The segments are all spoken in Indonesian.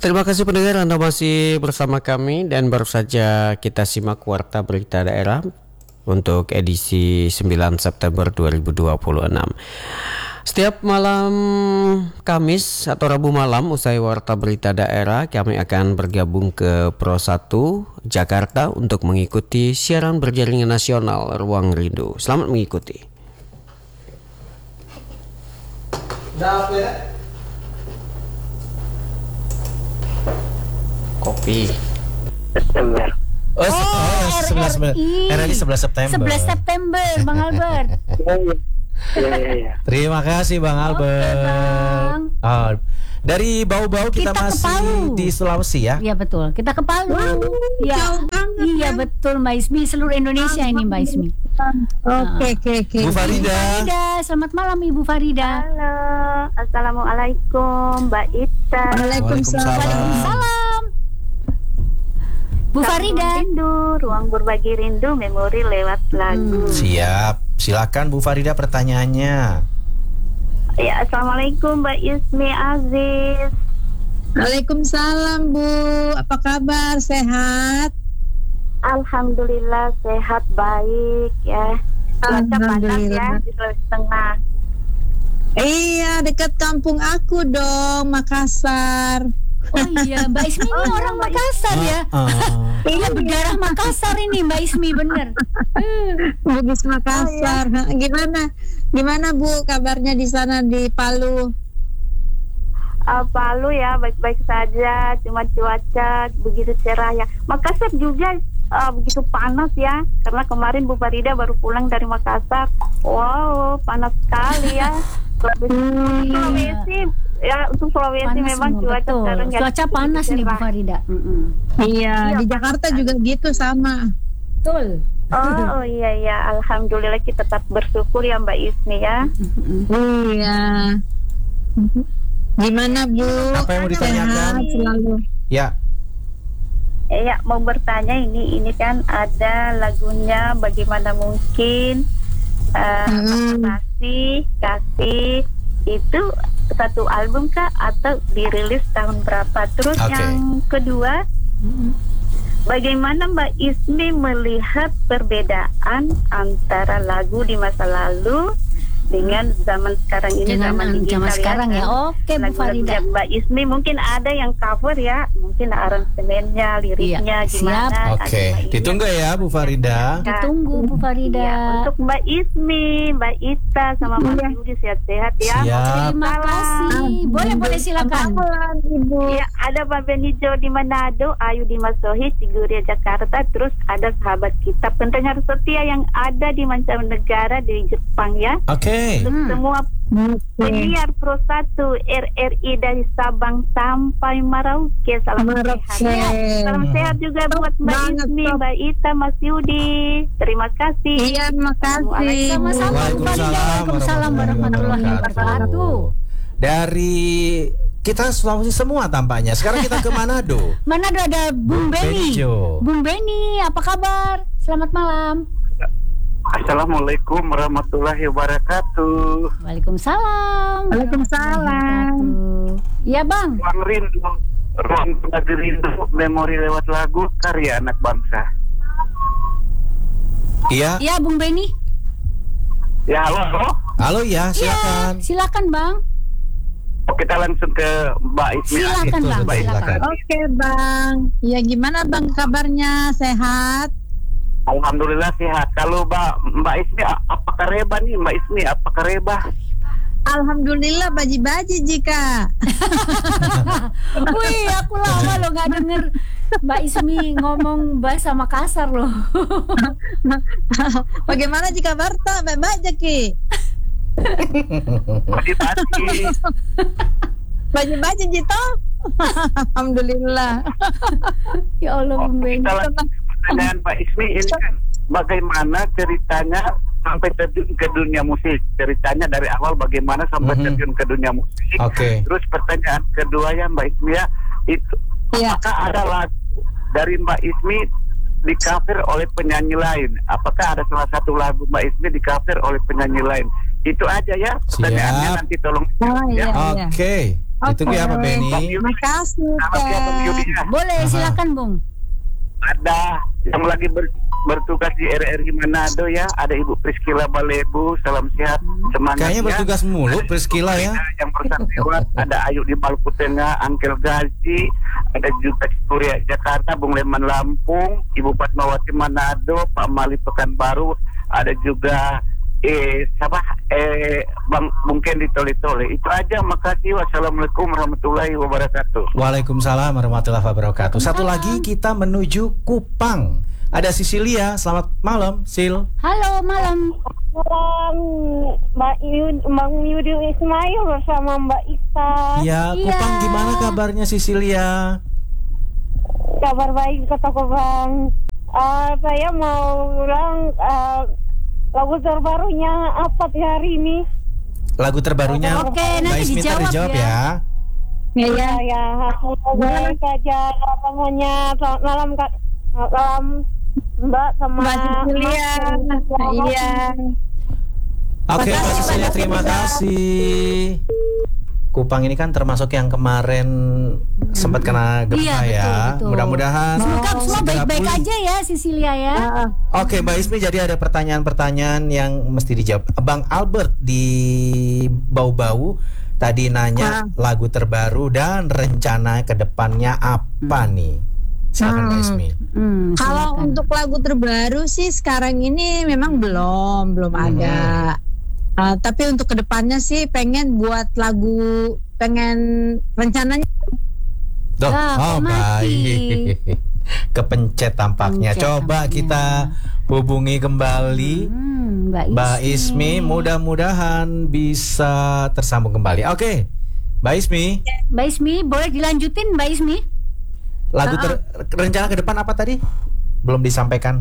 Terima kasih pendengar, Anda masih bersama kami dan baru saja kita simak Warta Berita Daerah untuk edisi 9 September 2026. Setiap malam Kamis atau Rabu malam usai Warta Berita Daerah, kami akan bergabung ke Pro 1 Jakarta untuk mengikuti siaran berjaringan nasional Ruang Rindu. Selamat mengikuti. Kopi. September. Oh, 11 RRI 11 September. 11 September, Bang Albert. Iya. Terima kasih Bang Albert. Bang. Dari Bau-Bau kita masih di Sulawesi ya? Iya betul. Kita ke Palu. Iya betul Mbak Ismi, seluruh Indonesia ini Mbak Ismi. Oke. Bu Farida. Farida, selamat malam Ibu Farida. Halo, assalamualaikum Mbak Ita. Waalaikumsalam. Bu Farida. Ruang berbagi rindu, memori lewat lagu. Siap. Silakan Bu Farida pertanyaannya. Ya, assalamualaikum Mbak Ismi Aziz. Waalaikumsalam Bu, apa kabar? Sehat? Alhamdulillah sehat baik ya. Cuaca panas ya di Sulawesi Tengah. Iya, dekat kampung aku dong, Makassar. Oh iya, Mbak Ismi ini orang Makassar ya. Iya, berdarah Makassar ini Mbak Ismi, bener. Bugis Makassar. Oh, iya. Gimana Bu kabarnya di sana di Palu? Palu ya baik-baik saja, cuma cuaca begitu cerah ya. Makassar juga begitu panas ya, karena kemarin Bu Farida baru pulang dari Makassar. Wow, panas sekali ya. Sulawesi ya, untuk Sulawesi Panas memang semua, cuaca betul. sekarang ya Cuaca panas nih Bu Farida. Iya, di Jakarta juga gitu sama. Betul. Oh iya, alhamdulillah kita tetap bersyukur ya Mbak Ismi ya. Iya. Gimana Bu? Apa yang mau ditanyakan? Sehat selalu. Ya. Ya, mau bertanya ini kan ada lagunya Bagaimana Mungkin, kasih itu satu album kah atau dirilis tahun berapa? Terus yang kedua, bagaimana Mbak Ismi melihat perbedaan antara lagu di masa lalu dengan zaman sekarang ini, zaman digital sekarang ya. Oke Bu Farida. Mbak Ismi mungkin ada yang cover ya, mungkin aransemennya, liriknya gimana. Oke, ditunggu ya Bu Farida. Ditunggu Bu Farida. Ya, untuk Mbak Ismi, Mbak Ita sama Mas Yudi sehat-sehat ya. Terima kasih. Boleh silakan. Ibu. Ya, ada Pak Benijo di Manado, Ayu di Masohi, Ciguria Jakarta, terus ada sahabat kita pendengar setia yang ada di mancanegara di Jepang ya. Oke. Untuk semua penyiar Pro 1 RRI dari Sabang sampai Merauke, salam sehat. Salam sehat juga buat Mbak Ismi, Mbak Ita, Mas Yudi. Terima kasih. Iya, makasih. Sama-sama Bu Farida. Waalaikumsalam warahmatullahi wabarakatuh. Dari kita Sulawesi semua tampaknya. Sekarang kita ke Manado. Manado ada Bung Beni. Bung Beni, apa kabar? Selamat malam. Assalamualaikum warahmatullahi wabarakatuh. Waalaikumsalam. Iya Bang. Ruang Rindu, Ruang Berbagi Rindu, memori lewat lagu, karya anak bangsa. Iya. Iya Bung Beni. Ya, halo. Halo ya, silakan. Silakan Bang. Kita langsung ke Mbak Ismi. Silakan Bang, silakan. Oke Bang. Ya gimana Bang kabarnya? Sehat? Alhamdulillah sehat. Kalau Mbak Ismi apakah reba nih Mbak Ismi? Apakah reba? Alhamdulillah baji-baji jika. Wih, aku lama lo nggak denger Mbak Ismi ngomong bahasa Makassar loh. Bagaimana jika Barta baca ki? Baji-baji jito. Alhamdulillah. Ya Allah Bung Beni. Pertanyaan Pak Ismi ini kan bagaimana ceritanya sampai terjun ke dunia musik? Ceritanya dari awal bagaimana sampai terjun ke dunia musik? Terus pertanyaan kedua ya Mbak Ismi ya, itu apakah ada lagu dari Mbak Ismi di cover oleh penyanyi lain? Apakah ada salah satu lagu Mbak Ismi di cover oleh penyanyi lain? Itu aja ya pertanyaannya, nanti tolong. Oke. Ditunggu ya Pak Beni. Makasih, Kak. Boleh, silakan Bung. Ada yang lagi bertugas di RRI Manado ya, ada Ibu Priscila Balebu, salam sehat, semangat. Kayaknya ya. bertugas mulu Priscila ya. Yang bersangkutan ada Ayu di Maluku Tengah, Angkel Gazi, ada juga Surya Jakarta, Bung Leman Lampung, Ibu Fatmawati Manado, Pak Mali Pekanbaru, ada juga Bung Kendi Tole-Tole. Itu aja, makasih. Wassalamualaikum warahmatullahi wabarakatuh. Waalaikumsalam warahmatullahi wabarakatuh. Satu lagi kita menuju Kupang. Ada Sisilia, selamat malam, Sil. Halo, malam. Bang Yudi Ismail bersama Mbak Isa. Ya, Kupang gimana kabarnya Sisilia? Kabar baik kata Bang. Saya mau ulang lagu terbarunya apa hari ini? Lagu terbarunya Oke, nanti Mbak Ismi dijawab ya. Ya, aku baik aja. Namanya malam Mbak sama Mbak Cecilia. Iya. Oke, Mbak Cecilia, terima kasih. Kupang ini kan termasuk yang kemarin sempat kena gempa ya. Betul. Mudah-mudahan Semoga semua baik-baik pulih. aja ya Sisilia ya. Oke, Mbak Ismi, jadi ada pertanyaan-pertanyaan yang mesti dijawab. Bang Albert di Bau-Bau tadi nanya lagu terbaru dan rencana ke depannya apa nih? Silakan Mbak Ismi. Kalau untuk lagu terbaru sih sekarang ini memang belum ada. Tapi untuk kedepannya sih pengen buat lagu, rencananya. Baik. Kepencet tampaknya. Coba kita hubungi kembali Mbak Ismi. Mudah-mudahan bisa tersambung kembali. Oke, Mbak Ismi. Mbak Ismi, boleh dilanjutin Mbak Ismi? Lagu rencana ke depan apa tadi? Belum disampaikan.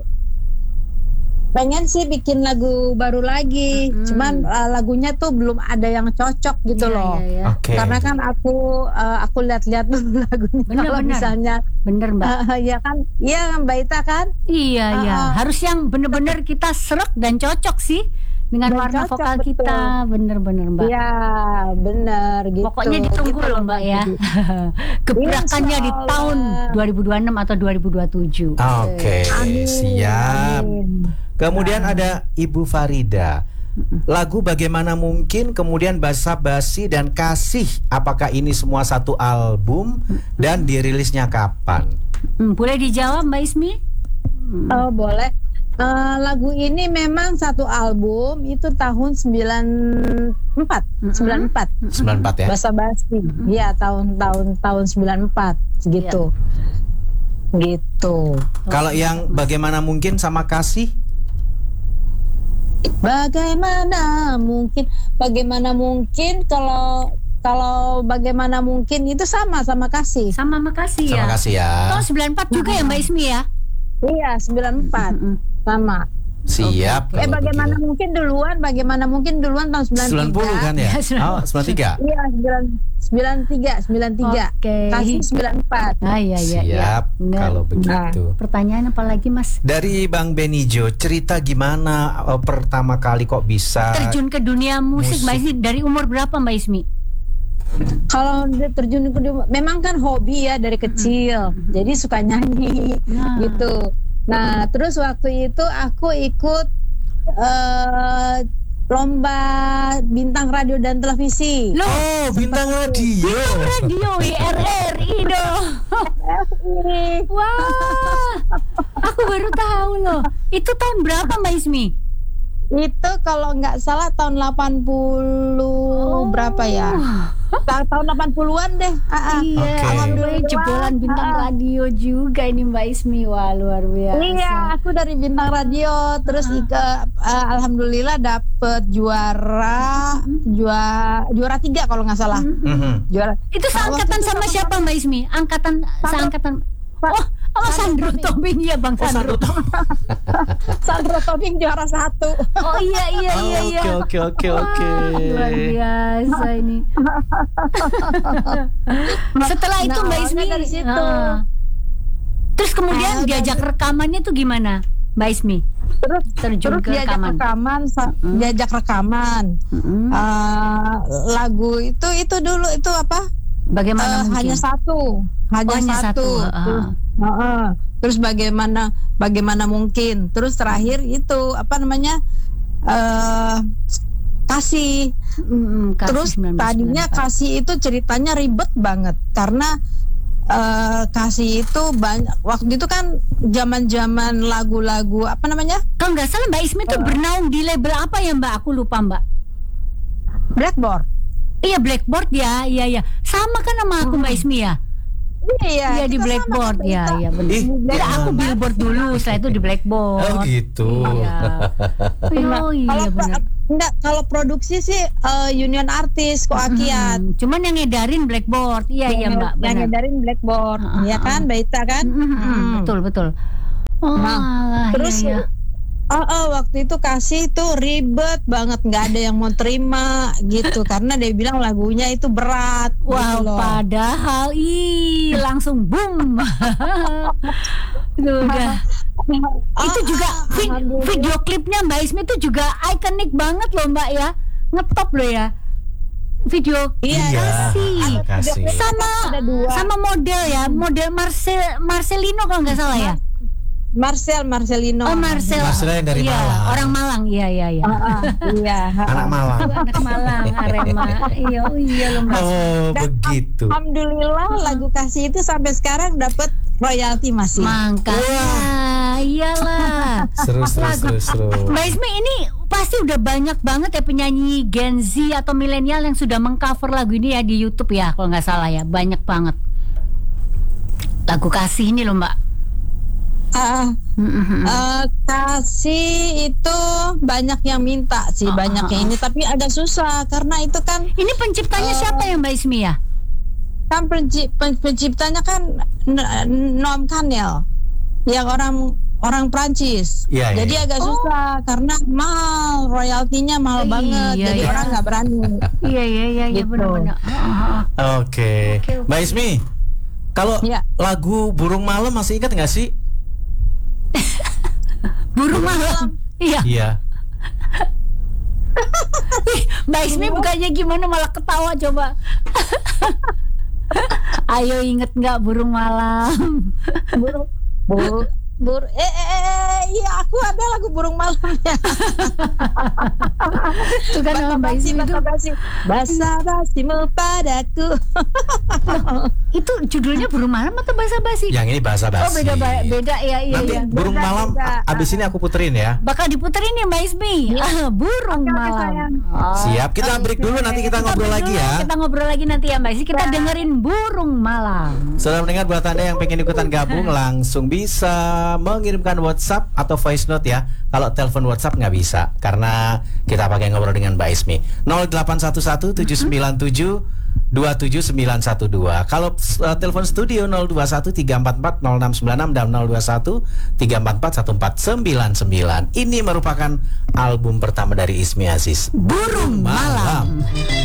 Pengen sih bikin lagu baru lagi, cuman lagunya tuh belum ada yang cocok gitu loh. Iya. Okay. Karena kan aku lihat-lihat dulu lagunya. Kalau misalnya bener Mbak. ya kan, iya Mbak Ita kan? Iya. Harus yang bener-bener kita serek dan cocok sih dengan warna cocok, vokal betul. kita, bener-bener Mbak. Iya, bener gitu. Pokoknya ditunggu gitu loh Mbak ya. Gebrakannya di tahun 2026 atau 2027. Oke, siap. Amin. Kemudian ada Ibu Farida. Lagu Bagaimana Mungkin, kemudian Basa-Basi dan Kasih. Apakah ini semua satu album dan dirilisnya kapan? Boleh dijawab Mbak Ismi? Oh, boleh. Lagu ini memang satu album, itu tahun 94 94 ya? Basa-Basi. Iya, tahun 94 gitu. Gitu. Kalau yang Bagaimana Mungkin sama Kasih? Bagaimana mungkin kalau Bagaimana Mungkin itu sama Kasih. Sama Makasih ya. Sama Kasih ya. Tahun 94 juga ya Mbak Ismi ya? Iya, 94. Sama. Siap. Okay. Bagaimana mungkin duluan tahun 93. 90 kan ya? Oh, 93. Iya, 93. Oke. Kasih 94. Iya. Siap. Kalau begitu. Pertanyaan apa lagi Mas? Dari Bang Benijo, cerita gimana pertama kali kok bisa Terjun ke dunia musik Mbak Ismi dari umur berapa Mbak Ismi? Kalau terjun ke dunia, memang kan hobi ya dari kecil. Jadi suka nyanyi gitu. Nah, terus waktu itu aku ikut lomba bintang radio dan televisi. Oh, bintang radio. Radio RRI dong. Wah, aku baru tahu loh. Itu tahun berapa Mbak Ismi? Itu kalau nggak salah tahun 80 berapa ya? Tahun 80-an deh. Iya, alhamdulillah jebolan bintang radio juga ini Mbak Ismi. Wah, luar biasa. Iya, aku dari bintang radio terus alhamdulillah dapet juara 3 kalau nggak salah. Juara. Itu seangkatan sama siapa Mbak Ismi? Seangkatan. Oh, Sandro Tobing ya Bang Sandro. Sandro Tobing juara 1. Oh iya. Oke. Luar biasa ini. Setelah itu Mbak Ismi dari situ. Terus kemudian diajak rekamannya tuh gimana Mbak Ismi? terjun ke rekaman. Diajak rekaman. Lagu itu dulu itu apa? Bagaimana mungkin? Hanya satu. Terus bagaimana mungkin? Terus terakhir itu apa namanya? Kasih. Terus tadinya Kasih itu ceritanya ribet banget karena Kasih itu banyak waktu itu kan zaman lagu-lagu apa namanya? Kalau nggak salah Mbak Ismi itu bernaung di label apa ya Mbak? Aku lupa Mbak. Blackboard. Iya Blackboard ya, iya. Sama kan sama aku Mbak Ismi ya? Iya di Blackboard ya, benar. Aku Billboard dulu, setelah itu di Blackboard. Oh gitu. Iya benar. Enggak, kalau produksi sih Union Artist Koakiat. Cuman yang ngedarin Blackboard. Iya Mbak, benar. Yang ngedarin Blackboard. Iya kan, Mbak Ita kan? Betul. Terus waktu itu Kasih tuh ribet banget, nggak ada yang mau terima gitu karena dia bilang lagunya itu berat. Wow, gitu padahal langsung boom. Itu juga video klipnya Mbak Ismi itu juga ikonik banget loh Mbak ya, ngetop loh ya. Video Kasih sama model ya, model Marcelino kalau nggak salah ya. Marcelino. Oh Marcel yang dari Malang. Orang Malang, iya. Anak Malang. Anak Malang, Arema. Iya loh Mas. Oh begitu. Alhamdulillah lagu Kasih itu sampai sekarang dapat royalti masih. Makanya, iyalah. Seru. Mbak Ismi ini pasti udah banyak banget ya penyanyi Gen Z atau milenial yang sudah mengcover lagu ini ya di YouTube ya, kalau nggak salah ya, banyak banget. Lagu Kasih ini loh Mbak. Kasih itu banyak yang minta sih, banyak yang ini, tapi agak susah karena itu kan. Ini penciptanya siapa ya Mbak Ismi ya? Kan penciptanya kan Noam Kanel, yang orang Prancis. Jadi agak susah karena mahal, royaltinya mahal banget, jadi orang nggak berani. Iya gitu. Benar-benar. Oke. Mbak Ismi, kalau lagu Burung Malam masih ingat nggak sih? Burung Malam. Iya. Mbak Ismi bukannya gimana malah ketawa coba. Ayo inget nggak Burung Malam? Iya aku ada lagu Burung Malamnya. Itu kan Mbak Ismi itu basa-basimu padaku. Itu judulnya Burung Malam atau basa-basi? Yang ini basa-basi. Oh beda ya. Nanti Burung Malam abis ini aku puterin ya. Bakal diputerin ya Mbak Ismi. Burung Malam. Siap, kita break dulu, nanti kita ngobrol lagi ya. Kita ngobrol lagi nanti ya Mbak Ismi. Kita dengerin Burung Malam. Saudara mendengar, buat Anda yang pengen ikutan gabung langsung bisa mengirimkan WhatsApp atau voice note ya. Kalau telepon WhatsApp nggak bisa karena kita pakai ngobrol dengan Mbak Ismi. 0811 797 27912. Kalau telepon studio 021 344 0696 dan 021 344 1499. Ini merupakan album pertama dari Ismi Aziz, Burung Malam.